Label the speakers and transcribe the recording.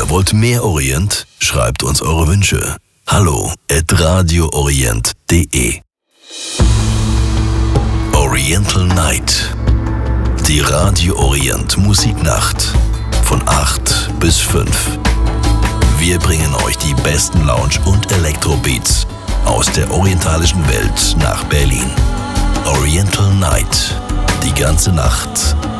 Speaker 1: Ihr wollt mehr Orient? Schreibt uns eure Wünsche. hallo@radioorient.de. Oriental Night. Die Radio Orient Musiknacht. Von 8 bis 5. Wir bringen euch die besten Lounge- und Elektrobeats aus der orientalischen Welt nach Berlin. Oriental Night. Die ganze Nacht